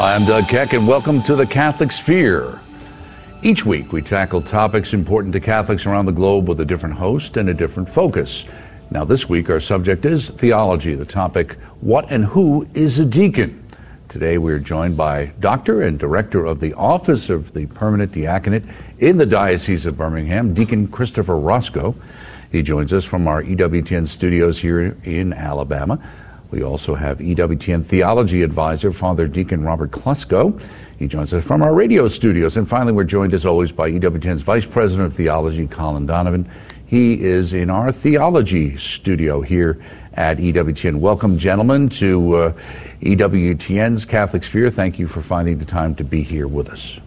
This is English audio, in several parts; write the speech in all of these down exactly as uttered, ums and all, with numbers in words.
Hi, I'm Doug Keck, and welcome to the Catholic Sphere. Each week, we tackle topics important to Catholics around the globe with a different host and a different focus. Now, this week, our subject is theology, the topic, what and who is a deacon? Today, we're joined by Doctor and Director of the Office of the Permanent Diaconate in the Diocese of Birmingham, Deacon Christopher Roscoe. He joins us from our E W T N studios here in Alabama. We also have E W T N Theology Advisor, Father Deacon Robert Klusko. He joins us from our radio studios. And finally, we're joined, as always, by E W T N's Vice President of Theology, Colin Donovan. He is in our theology studio here at E W T N. Welcome, gentlemen, to uh, E W T N's Catholic Sphere. Thank you for finding the time to be here with us.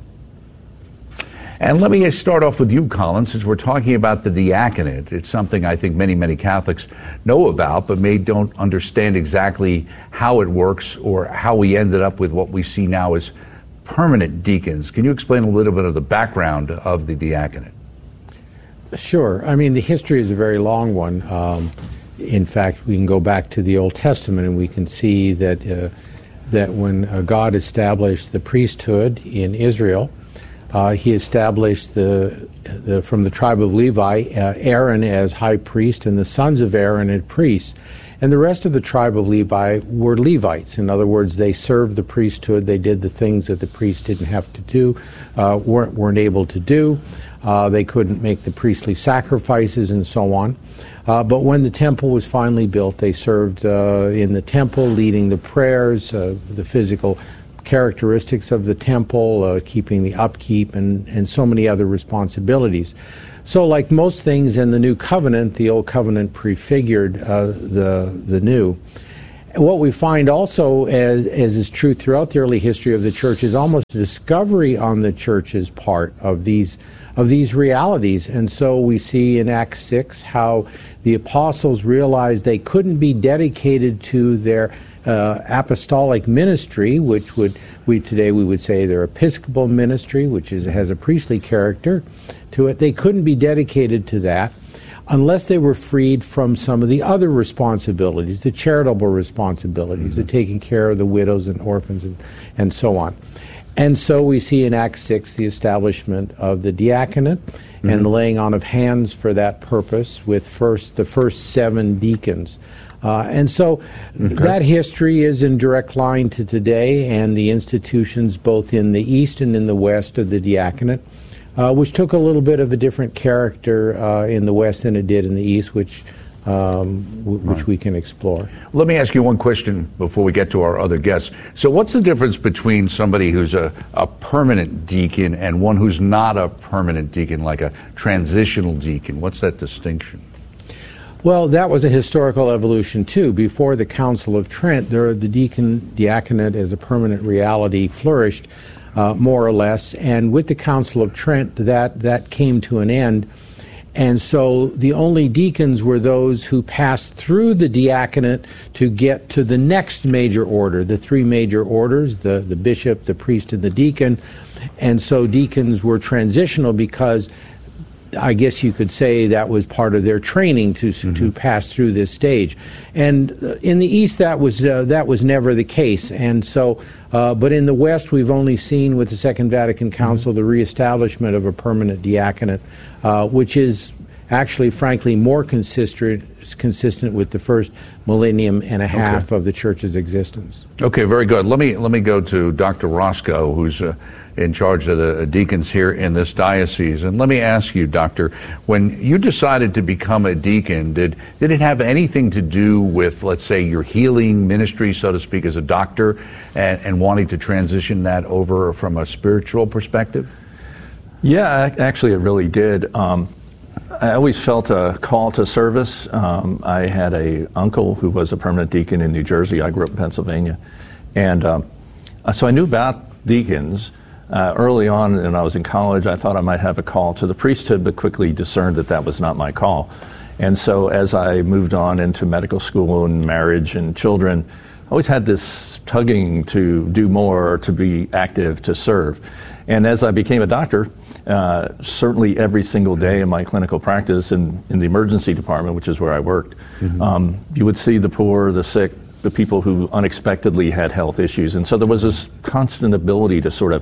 And let me start off with you, Colin, since we're talking about the diaconate. It's something I think many, many Catholics know about, but may don't understand exactly how it works or how we ended up with what we see now as permanent deacons. Can you explain a little bit of the background of the diaconate? Sure. I mean, the history is a very long one. Um, in fact, we can go back to the Old Testament and we can see that, uh, that when uh, God established the priesthood in Israel, Uh, he established the, the from the tribe of Levi, uh, Aaron as high priest and the sons of Aaron as priests. And the rest of the tribe of Levi were Levites. In other words, they served the priesthood. They did the things that the priest didn't have to do, uh, weren't, weren't able to do. Uh, they couldn't make the priestly sacrifices and so on. Uh, but when the temple was finally built, they served uh, in the temple, leading the prayers, uh, the physical characteristics of the temple, uh, keeping the upkeep, and, and so many other responsibilities. So like most things in the New Covenant, the Old Covenant prefigured uh, the, the New. What we find also, as, as is true throughout the early history of the Church, is almost a discovery on the Church's part of these, of these realities. And so we see in Acts six how the apostles realized they couldn't be dedicated to their Uh, apostolic ministry, which would we today we would say their episcopal ministry, which is has a priestly character to it. They couldn't be dedicated to that unless they were freed from some of the other responsibilities, the charitable responsibilities, mm-hmm. the taking care of the widows and orphans and, and so on. And so we see in Acts six the establishment of the diaconate mm-hmm. and the laying on of hands for that purpose with first the first seven deacons. Uh, and so okay. that history is in direct line to today and the institutions both in the East and in the West of the diaconate, uh, which took a little bit of a different character uh, in the West than it did in the East, which um, w- which right. we can explore. Let me ask you one question before we get to our other guests. So what's the difference between somebody who's a, a permanent deacon and one who's not a permanent deacon, like a transitional deacon? What's that distinction? Well, that was a historical evolution, too. Before the Council of Trent, there, the deacon, diaconate as a permanent reality flourished, uh, more or less. And with the Council of Trent, that, that came to an end. And so the only deacons were those who passed through the diaconate to get to the next major order, the three major orders, the, the bishop, the priest, and the deacon. And so deacons were transitional because I guess you could say that was part of their training to mm-hmm. to pass through this stage, and in the East that was uh, that was never the case. And so, uh, but in the West, we've only seen with the Second Vatican Council mm-hmm. the reestablishment of a permanent diaconate, uh, which is actually, frankly, more consistent consistent with the first millennium and a half okay. of the Church's existence. Okay, very good. Let me let me go to Doctor Roscoe, who's uh, in charge of the deacons here in this diocese. And let me ask you, Doctor, when you decided to become a deacon, did did it have anything to do with, let's say, your healing ministry, so to speak, as a doctor, and, and wanting to transition that over from a spiritual perspective? Yeah, actually, it really did. Um, I always felt a call to service. Um, I had a uncle who was a permanent deacon in New Jersey. I grew up in Pennsylvania. And um, so I knew about deacons. Uh, early on, when I was in college, I thought I might have a call to the priesthood, but quickly discerned that that was not my call. And so as I moved on into medical school and marriage and children, I always had this tugging to do more, to be active, to serve. And as I became a doctor, uh, certainly every single day in my clinical practice in, in the emergency department, which is where I worked, mm-hmm. um, you would see the poor, the sick, the people who unexpectedly had health issues. And so there was this constant ability to sort of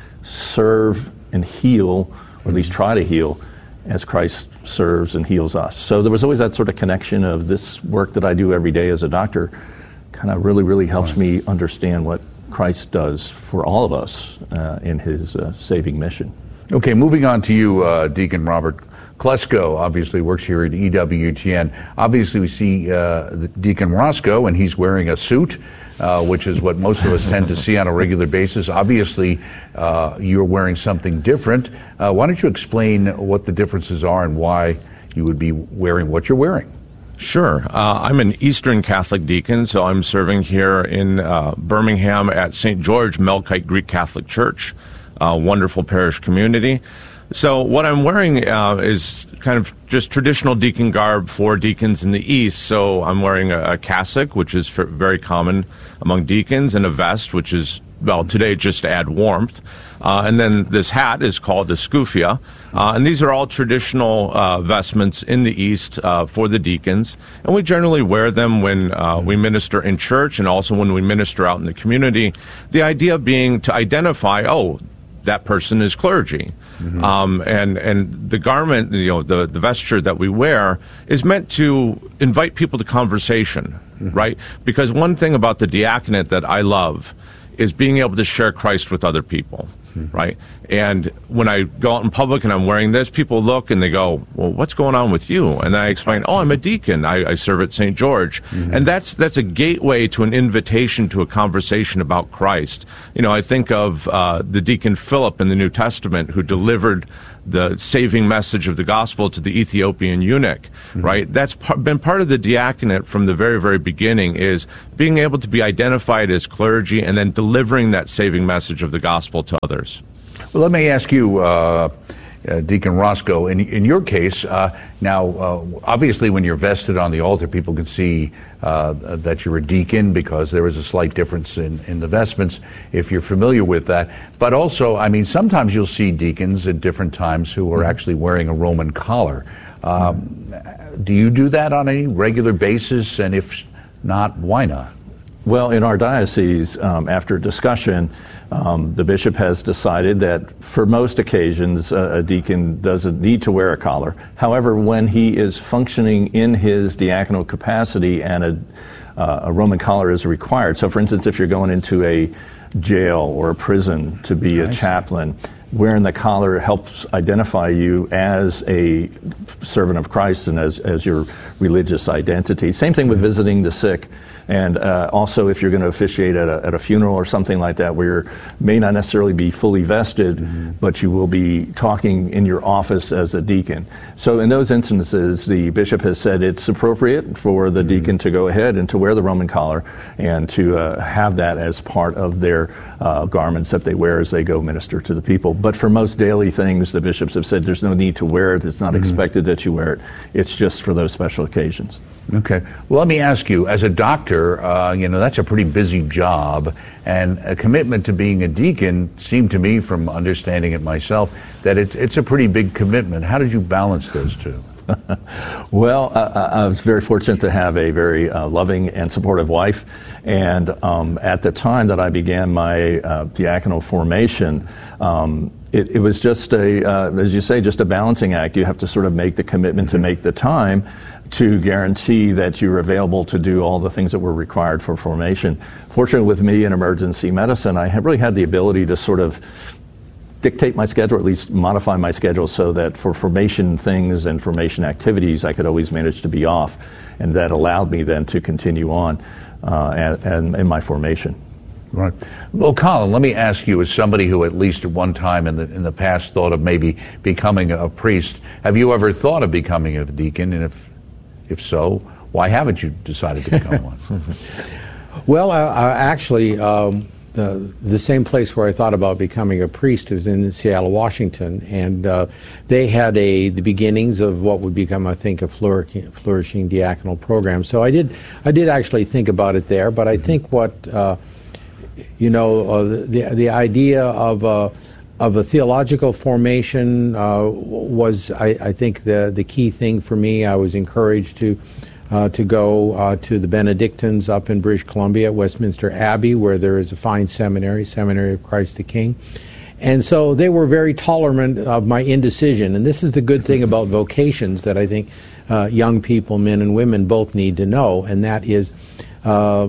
serve and heal, or at least try to heal, as Christ serves and heals us. So there was always that sort of connection of this work that I do every day as a doctor kind of really, really helps right. me understand what Christ does for all of us uh, in his uh, saving mission. Okay, moving on to you, uh, Deacon Robert Klesko, obviously works here at E W T N. Obviously, we see uh, the Deacon Roscoe, and he's wearing a suit, uh, which is what most of us tend to see on a regular basis. Obviously, uh, you're wearing something different. Uh, why don't you explain what the differences are and why you would be wearing what you're wearing? Sure. Uh, I'm an Eastern Catholic deacon, so I'm serving here in uh, Birmingham at Saint George Melkite Greek Catholic Church, a wonderful parish community. So what I'm wearing uh, is kind of just traditional deacon garb for deacons in the East. So I'm wearing a, a cassock, which is for, very common among deacons, and a vest, which is, well, today just to add warmth. Uh, and then this hat is called a skufia. Uh, and these are all traditional uh, vestments in the East uh, for the deacons. And we generally wear them when uh, we minister in church and also when we minister out in the community. The idea being to identify, oh, that person is clergy. Mm-hmm. Um, and, and the garment, you know, the, the vesture that we wear is meant to invite people to conversation, mm-hmm. right? Because one thing about the diaconate that I love is being able to share Christ with other people, mm-hmm. right? And when I go out in public and I'm wearing this, people look and they go, well, what's going on with you? And I explain, oh, I'm a deacon. I, I serve at Saint George. Mm-hmm. And that's that's a gateway to an invitation to a conversation about Christ. You know, I think of uh, the deacon Philip in the New Testament who delivered the saving message of the gospel to the Ethiopian eunuch, mm-hmm. right? That's par- been part of the diaconate from the very, very beginning, is being able to be identified as clergy and then delivering that saving message of the gospel to others. Well, let me ask you, uh, uh, Deacon Roscoe, in, in your case, uh, now, uh, obviously when you're vested on the altar, people can see uh, that you're a deacon because there is a slight difference in, in the vestments, if you're familiar with that. But also, I mean, sometimes you'll see deacons at different times who are mm-hmm. actually wearing a Roman collar. Um, mm-hmm. Do you do that on a regular basis? And if not, why not? Well, in our diocese, um, after discussion, um, the bishop has decided that for most occasions, uh, a deacon doesn't need to wear a collar. However, when he is functioning in his diaconal capacity and a, uh, a Roman collar is required, so for instance, if you're going into a jail or a prison to be a chaplain, wearing the collar helps identify you as a servant of Christ and as, as your religious identity. Same thing with visiting the sick. And uh, also, if you're going to officiate at a, at a funeral or something like that, where you may not necessarily be fully vested, mm-hmm. but you will be talking in your office as a deacon. So in those instances, the bishop has said it's appropriate for the mm-hmm. deacon to go ahead and to wear the Roman collar and to uh, have that as part of their uh, garments that they wear as they go minister to the people. But for most daily things, the bishops have said there's no need to wear it. It's not mm-hmm. expected that you wear it. It's just for those special occasions. Okay. Well, let me ask you, as a doctor, uh, you know, that's a pretty busy job, and a commitment to being a deacon seemed to me, from understanding it myself, that it, it's a pretty big commitment. How did you balance those two? Well, uh, I was very fortunate to have a very uh, loving and supportive wife, and um, at the time that I began my uh, diaconal formation, um, it, it was just a, uh, as you say, just a balancing act. You have to sort of make the commitment mm-hmm. to make the time to guarantee that you're available to do all the things that were required for formation. Fortunately, with me in emergency medicine, I have really had the ability to sort of dictate my schedule, or at least modify my schedule, so that for formation things and formation activities, I could always manage to be off, and that allowed me then to continue on uh, and, and in my formation. Right. Well, Colin, let me ask you, as somebody who at least at one time in the in the past thought of maybe becoming a priest, have you ever thought of becoming a deacon? And if if so, why haven't you decided to become one? Well, uh, uh, actually, um, the the same place where I thought about becoming a priest was in Seattle, Washington, and uh, they had a the beginnings of what would become, I think, a flourishing, flourishing diaconal program. So I did I did actually think about it there, but I think what uh, you know uh, the the idea of uh, of a theological formation uh, was, I, I think, the the key thing for me. I was encouraged to uh, to go uh, to the Benedictines up in British Columbia at Westminster Abbey, where there is a fine seminary, Seminary of Christ the King. And so they were very tolerant of my indecision. And this is the good thing about vocations that I think uh, young people, men and women, both need to know, and that is uh,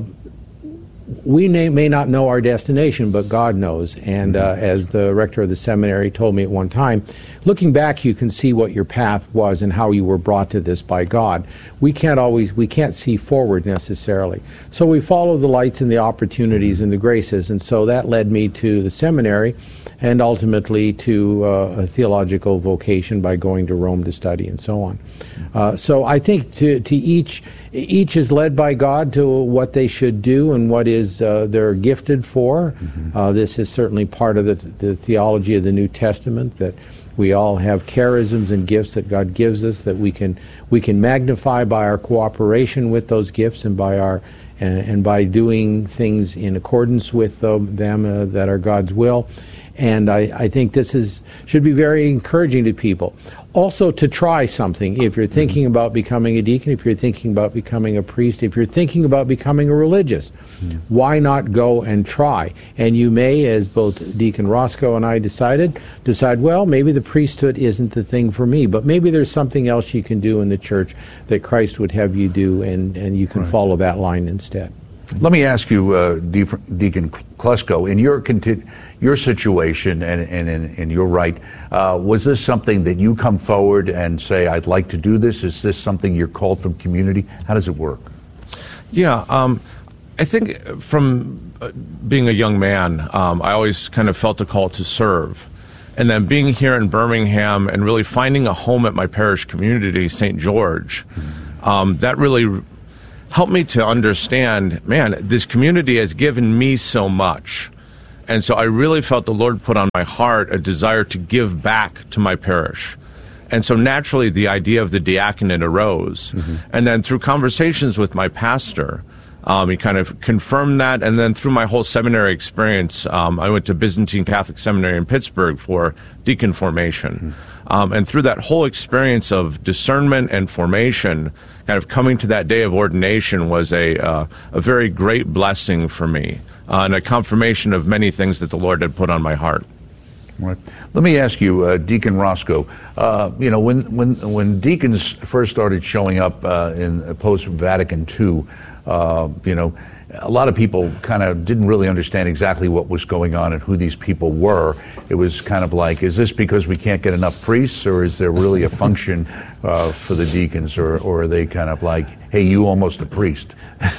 we may, may not know our destination, but God knows. And uh, as the rector of the seminary told me at one time, looking back, you can see what your path was and how you were brought to this by God. We can't always, we can't see forward necessarily. So we follow the lights and the opportunities and the graces. And so that led me to the seminary and ultimately to uh, a theological vocation by going to Rome to study and so on. Uh, so I think to, to each, each is led by God to what they should do and what is uh, they're gifted for. Mm-hmm. Uh, this is certainly part of the, the theology of the New Testament, that we all have charisms and gifts that God gives us that we can we can magnify by our cooperation with those gifts and by our and, and by doing things in accordance with them, them uh, that are God's will. And I, I think this is should be very encouraging to people. Also, to try something. If you're thinking mm-hmm. about becoming a deacon, if you're thinking about becoming a priest, if you're thinking about becoming a religious, mm-hmm. why not go and try? And you may, as both Deacon Roscoe and I decided, decide, well, maybe the priesthood isn't the thing for me, but maybe there's something else you can do in the church that Christ would have you do, and, and you can right. follow that line instead. Let me ask you, uh, Deacon Klusko, in your conti- your situation, and, and, and, and you're right, uh, was this something that you come forward and say, I'd like to do this? Is this something you're called from community? How does it work? Yeah, um, I think from uh, being a young man, um, I always kind of felt a call to serve. And then being here in Birmingham and really finding a home at my parish community, Saint George, mm-hmm. um, that really helped me to understand, man, this community has given me so much. And so I really felt the Lord put on my heart a desire to give back to my parish. And so naturally the idea of the diaconate arose. Mm-hmm. And then through conversations with my pastor, um, he kind of confirmed that. And then through my whole seminary experience, um, I went to Byzantine Catholic Seminary in Pittsburgh for deacon formation. Mm-hmm. Um, and through that whole experience of discernment and formation, kind of coming to that day of ordination was a uh, a very great blessing for me, uh, and a confirmation of many things that the Lord had put on my heart. Right. Let me ask you, uh, Deacon Roscoe. Uh, you know, when when when deacons first started showing up uh, in post Vatican Two, uh, you know, a lot of people kind of didn't really understand exactly what was going on and who these people were. It was kind of like, is this because we can't get enough priests, or is there really a function uh, for the deacons, or, or are they kind of like, hey, you almost a priest?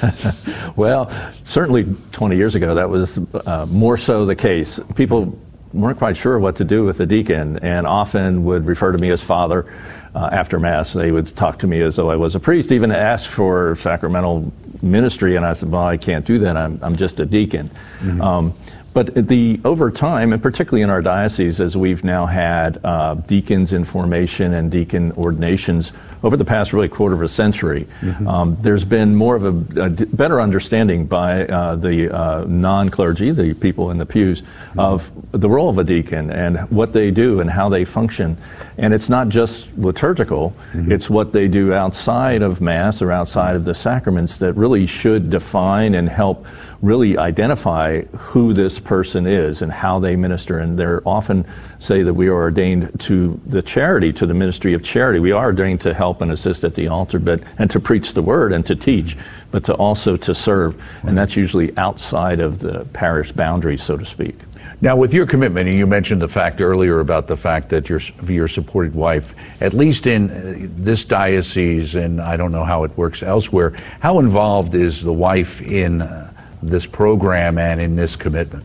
Well, certainly twenty years ago, that was uh, more so the case. People weren't quite sure what to do with a deacon, and often would refer to me as father. Uh, after Mass, they would talk to me as though I was a priest, even ask for sacramental ministry, and I said, well, I can't do that. I'm, I'm just a deacon. Mm-hmm. Um, but the over time, and particularly in our diocese, as we've now had uh, deacons in formation and deacon ordinations over the past really quarter of a century, mm-hmm. um, there's been more of a, a d- better understanding by uh, the uh, non-clergy, the people in the pews, mm-hmm. of the role of a deacon and what they do and how they function. And it's not just liturgical, mm-hmm. it's what they do outside of Mass or outside of the sacraments that really should define and help really identify who this person is and how they minister. And they're often say that we are ordained to the charity, to the ministry of charity. We are ordained to help and assist at the altar, but and to preach the word and to teach, but to also to serve. And that's usually outside of the parish boundaries, so to speak. Now, with your commitment, and you mentioned the fact earlier about the fact that your your supported wife, at least in this diocese, and I don't know how it works elsewhere, how involved is the wife in uh, this program and in this commitment?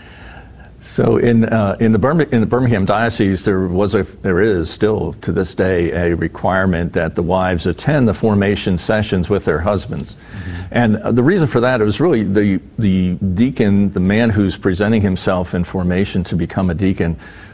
So in uh, in the Birmingham, in the Birmingham diocese, there was a there is still to this day a requirement that the wives attend the formation sessions with their husbands, mm-hmm. and uh, the reason for that, it was really the the deacon, the man who's presenting himself in formation to become a deacon,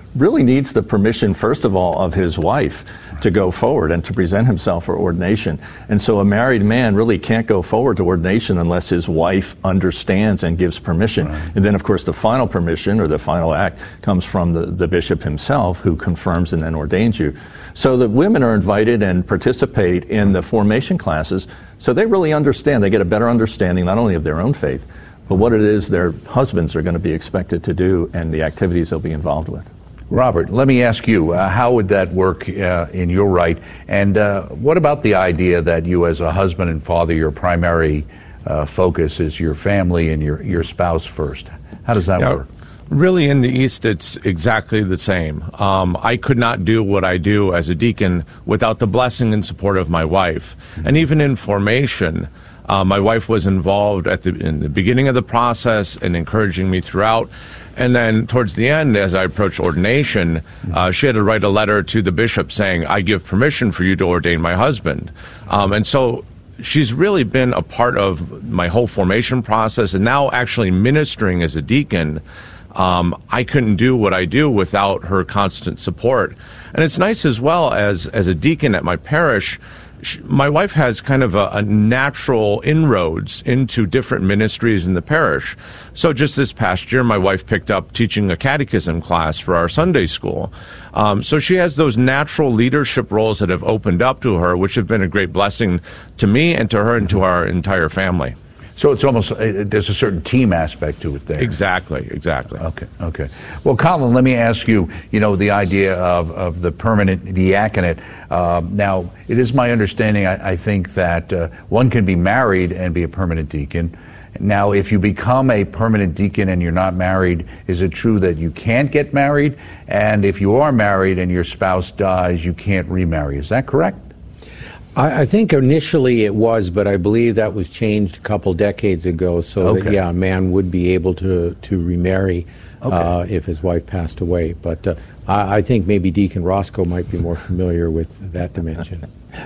really needs the permission, first of all, of his wife to go forward and to present himself for ordination. And so a married man really can't go forward to ordination unless his wife understands and gives permission. Right. And then, of course, the final permission or the final act comes from the, the bishop himself, who confirms and then ordains you. So the women are invited and participate in the formation classes, so they really understand. They get a better understanding not only of their own faith, but what it is their husbands are going to be expected to do and the activities they'll be involved with. Robert, let me ask you, uh, how would that work uh, in your rite? And uh, what about the idea that you as a husband and father, your primary uh, focus is your family and your, your spouse first? How does that yeah, work? Really, in the East, it's exactly the same. Um, I could not do what I do as a deacon without the blessing and support of my wife. Mm-hmm. And even in formation, uh, my wife was involved at the in the beginning of the process and encouraging me throughout. And then towards the end, as I approached ordination, uh, she had to write a letter to the bishop saying, I give permission for you to ordain my husband. Um, and so she's really been a part of my whole formation process, and now actually ministering as a deacon. Um, I couldn't do what I do without her constant support. And it's nice as well as, as a deacon at my parish, she, my wife has kind of a, a natural inroads into different ministries in the parish. So just this past year, my wife picked up teaching a catechism class for our Sunday school. Um, so she has those natural leadership roles that have opened up to her, which have been a great blessing to me and to her and to our entire family. So it's almost, uh, there's a certain team aspect to it there. Exactly, exactly. Okay, okay. Well, Colin, let me ask you, you know, the idea of, of the permanent diaconate. Uh, now, it is my understanding, I, I think, that uh, one can be married and be a permanent deacon. Now, if you become a permanent deacon and you're not married, is it true that you can't get married? And if you are married and your spouse dies, you can't remarry. Is that correct? I, I think initially it was, but I believe that was changed a couple decades ago, so okay. that, yeah, a man would be able to, to remarry okay. uh, if his wife passed away. But uh, I, I think maybe Deacon Roscoe might be more familiar with that dimension.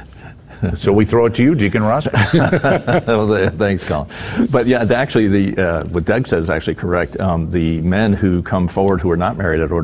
So we throw it to you, Deacon Roscoe. Well, thanks, Colin. But yeah, actually, the uh, what Doug says is actually correct. Um, the men who come forward who are not married at ordination